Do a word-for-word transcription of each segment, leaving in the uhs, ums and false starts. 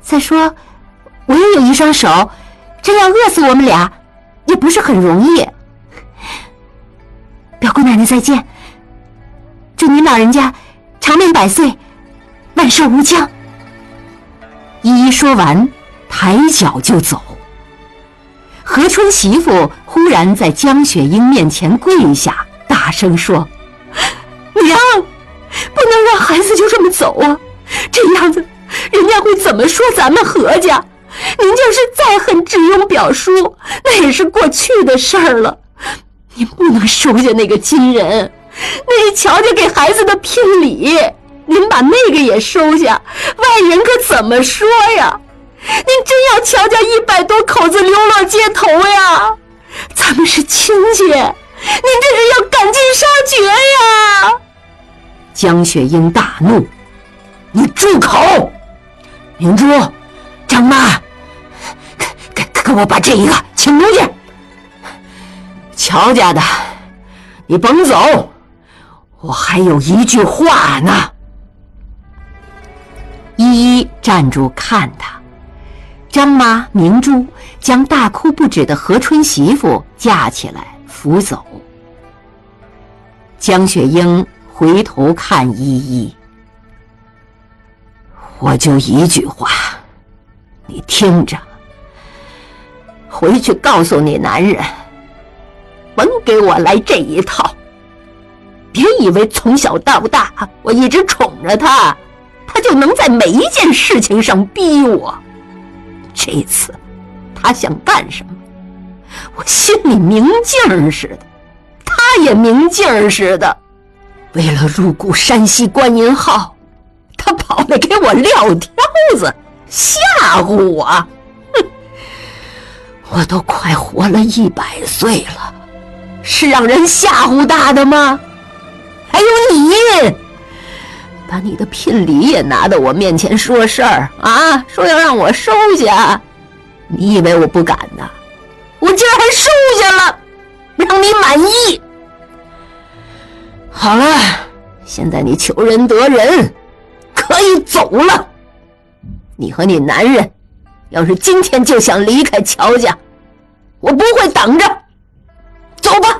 再说我也有一双手，真要饿死我们俩也不是很容易。表姑奶奶再见，祝您老人家长命百岁，万寿无疆。依依说完，抬脚就走。何春媳妇忽然在江雪英面前跪下，大声说：娘，不能让孩子就这么走啊，这样子人家会怎么说咱们何家？您就是再恨智庸表叔，那也是过去的事儿了。您不能收下那个金人，那是乔家给孩子的聘礼，您把那个也收下，外人可怎么说呀？您真要乔家一百多口子流落街头呀？咱们是亲戚，您这是要赶尽杀绝呀！江雪英大怒：你住口！明珠，张妈，给给给我把这一个请出去。乔家的，你甭走，我还有一句话呢。依依站住看他，张妈、明珠将大哭不止的何春媳妇架起来扶走。江雪英回头看依依：我就一句话，你听着，回去告诉你男人，甭给我来这一套。别以为从小到大我一直宠着他，他就能在每一件事情上逼我。这次他想干什么，我心里明镜似的，他也明镜似的。为了入股山西观音号，他跑来给我撂挑子，吓唬我。哼，我都快活了一百岁了，是让人吓唬大的吗？还有你，把你的聘礼也拿到我面前说事儿啊，说要让我收下。你以为我不敢呢？我今儿还收下了，让你满意。好了，现在你求人得人，可以走了。你和你男人要是今天就想离开乔家，我不会等着。走吧。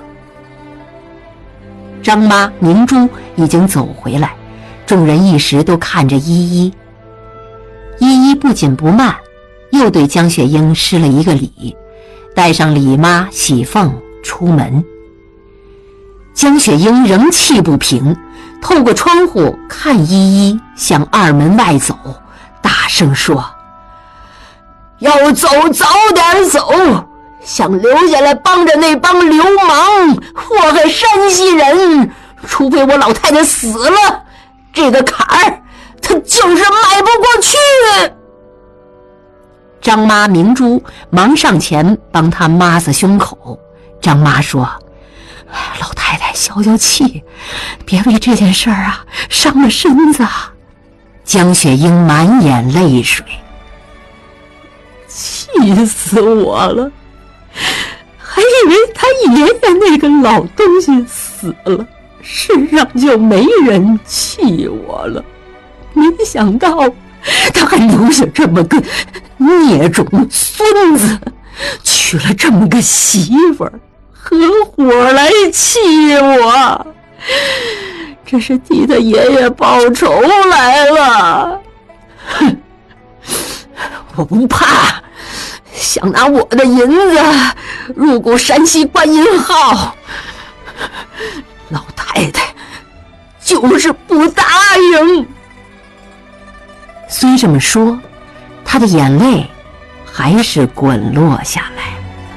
张妈、明珠已经走回来，众人一时都看着依依。依依不紧不慢，又对江雪英施了一个礼，带上李妈、喜凤出门。江雪英仍气不平，透过窗户看依依向二门外走，大声说：要走早点走，想留下来帮着那帮流氓祸害山西人，除非我老太太死了，这个坎儿他就是迈不过去。张妈、明珠忙上前帮他抹擦胸口。张妈说：老太太消消气，别为这件事儿啊伤了身子。江雪英满眼泪水：气死我了，还以为他爷爷那个老东西死了，世上就没人气我了，没想到他还留下这么个孽种孙子，娶了这么个媳妇儿，合伙来气我，这是替他爷爷报仇来了。哼，我不怕，想拿我的银子入股山西观音号，老太太就是不答应。虽这么说，他的眼泪还是滚落下来。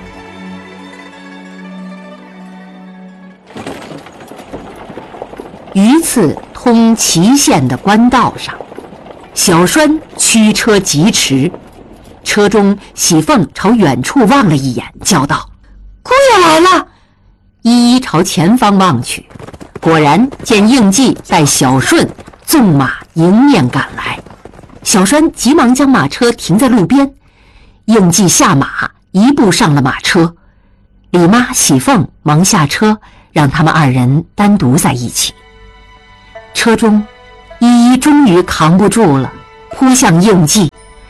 榆次通祁县的官道上，小栓驱车疾驰，车中喜凤朝远处望了一眼，叫道：姑爷来了。依依朝前方望去，果然见应季带小顺纵马迎面赶来。小栓急忙将马车停在路边，应季下马，一步上了马车。李妈、喜凤忙下车，让他们二人单独在一起。车中，依依终于扛不住了，扑向应季。应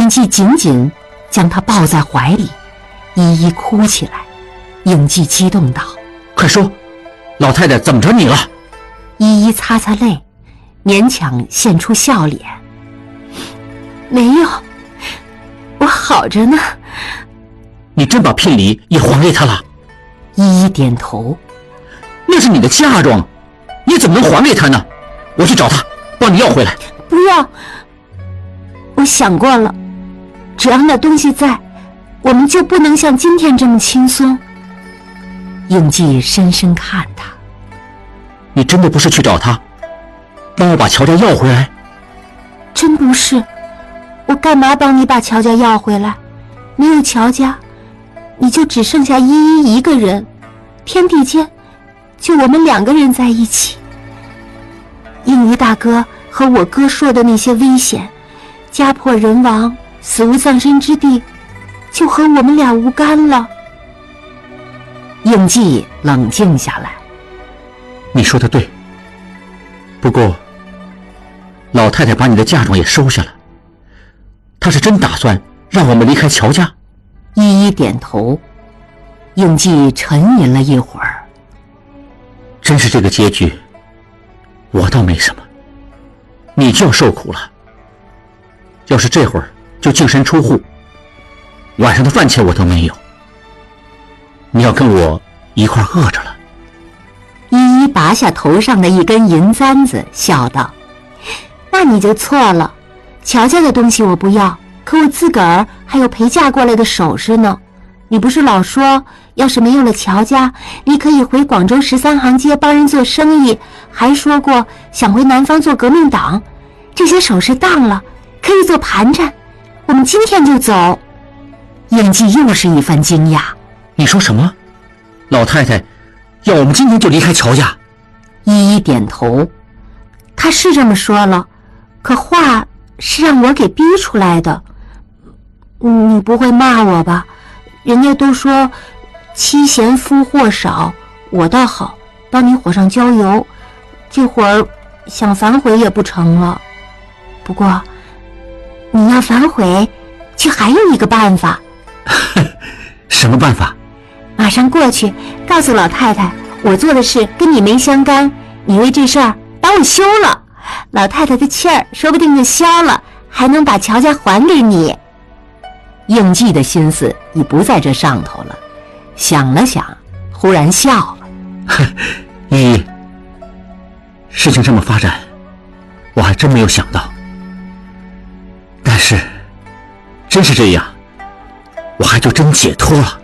应季紧紧将她抱在怀里，依依哭起来。应季激动道： 快说，老太太怎么着你了？ 依依擦擦泪，勉强现出笑脸：没有，我好着呢。 你真把聘礼也还给他了？ 依依点头。 那是你的嫁妆，你怎么能还给他呢？我去找他，帮你要回来。 不要，我想过了，只要那东西在，我们就不能像今天这么轻松。应季深深看他： 你真的不是去找他，帮我把乔家要回来？ 真不是，我干嘛帮你把乔家要回来？没有乔家，你就只剩下依依一个人，天地间就我们两个人在一起。应于大哥和我哥说的那些危险，家破人亡，死无葬身之地，就和我们俩无干了。应季冷静下来： 你说的对，不过老太太把你的嫁妆也收下了，她是真打算让我们离开乔家？ 依依点头。应季沉吟了一会儿： 真是这个结局，我倒没什么，你就要受苦了。要是这会儿就净身出户，晚上的饭钱我都没有，你要跟我一块饿着了。 依依拔下头上的一根银簪子，笑道：那你就错了，乔家的东西我不要，可我自个儿还有陪嫁过来的首饰呢。你不是老说要是没有了乔家，你可以回广州十三行街帮人做生意，还说过想回南方做革命党，这些首饰当了可以做盘缠，我们今天就走。应季又是一番惊讶： 你说什么？老太太要我们今天就离开乔家？ 依依点头。她是这么说了，可话是让我给逼出来的。你不会骂我吧？人家都说妻贤夫祸少，我倒好，帮你火上浇油，这会儿想反悔也不成了。不过你要反悔，却还有一个办法。 什么办法？ 马上过去告诉老太太，我做的事跟你没相干，你为这事儿把我休了，老太太的气儿说不定就消了，还能把乔家还给你。应季的心思已不在这上头了，想了想，忽然笑了： 依依，事情这么发展，我还真没有想到。但是真是这样，我还就真解脱了。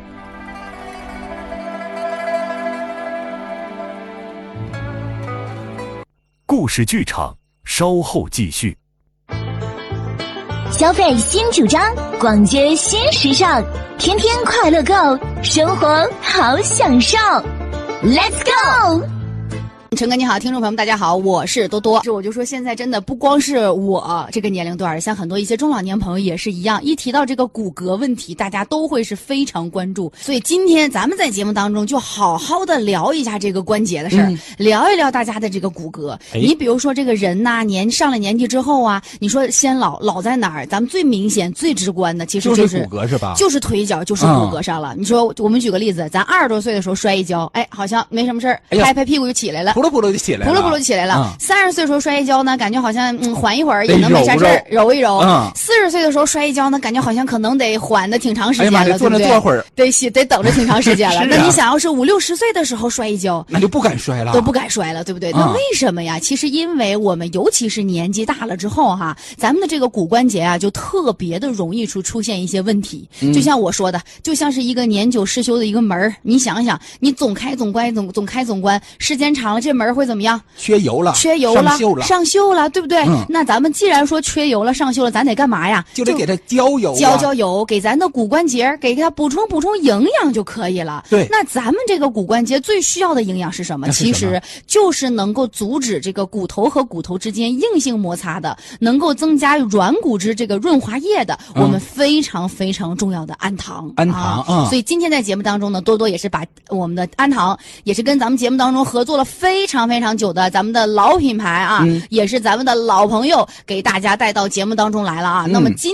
故事剧场稍后继续。 消费新主张，逛街新时尚，天天快乐购，生活好享受。Let's go！ 陈哥你好，听众朋友们大家好，我是多多。这我就说现在真的不光是我这个年龄段，像很多一些中老年朋友也是一样，一提到这个骨骼问题，大家都会是非常关注。所以今天咱们在节目当中就好好的聊一下这个关节的事儿、嗯，聊一聊大家的这个骨骼。哎、你比如说这个人呐、啊，年上了年纪之后啊，你说先老老在哪儿？咱们最明显、最直观的其实就是、 就是骨骼是吧？ 就是腿脚，就是骨骼上了。嗯、你说我们举个例子，咱二十多岁的时候摔一跤，哎，好像没什么事儿、哎，拍拍屁股就起来了， 扑噜扑噜就起来了。 扑噜扑噜就起来了。三十、嗯、岁的时候摔一跤呢，感觉好像嗯缓一会儿也能没啥事儿，揉一揉。四、嗯、十岁的时候摔一跤呢，感觉好像可能得缓的挺长时间了，哎、对不对？ 坐会儿， 得得等着挺长时间了。啊、那你想要是五六十岁的时候摔一跤， 那就不敢摔了， 都不敢摔了，对不对？嗯、那为什么呀？其实因为我们尤其是年纪大了之后哈，咱们的这个骨关节啊，就特别的容易出出现一些问题。嗯、就像我说的，就像是一个年久失修的一个门儿，你想想，你总开总关，总总开总关，时间长了，这门会怎么样？ 缺油了。 缺油了， 上锈了， 上锈了，对不对、嗯？那咱们既然说缺油了、上锈了，咱得干嘛呀？ 就得给它浇油、啊， 浇浇油，给咱的骨关节给它补充补充营养就可以了。 对， 那咱们这个骨关节最需要的营养是什么？其实就是能够阻止这个骨头和骨头之间硬性摩擦的，能够增加软骨质这个润滑液的，嗯、我们非常非常重要的氨糖。 氨糖啊、 嗯，所以今天在节目当中呢，多多也是把我们的氨糖，也是跟咱们节目当中合作了非常非常久的咱们的老品牌啊，嗯、也是咱们的老朋友，给大家带到节目当中来了啊。嗯、那么今